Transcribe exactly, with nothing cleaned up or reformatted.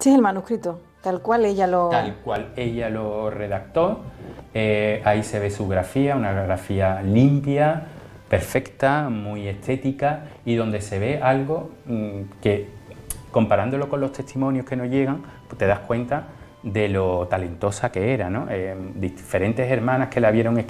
Este es el manuscrito, tal cual ella lo... Tal cual ella lo redactó. Eh, ahí se ve su grafía, una grafía limpia, perfecta, muy estética, y donde se ve algo mmm, que, comparándolo con los testimonios que nos llegan, pues te das cuenta de lo talentosa que era, ¿no? Eh, diferentes hermanas que la vieron escribir